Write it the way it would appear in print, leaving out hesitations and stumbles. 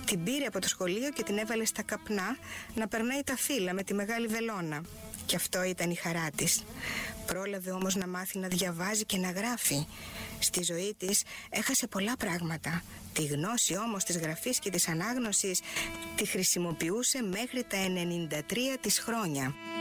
Την πήρε από το σχολείο και την έβαλε στα καπνά να περνάει τα φύλλα με τη μεγάλη βελόνα. Και αυτό ήταν η χαρά της. Πρόλαβε όμως να μάθει να διαβάζει και να γράφει. Στη ζωή της έχασε πολλά πράγματα. Τη γνώση όμως της γραφής και της ανάγνωσης τη χρησιμοποιούσε μέχρι τα 93 της χρόνια.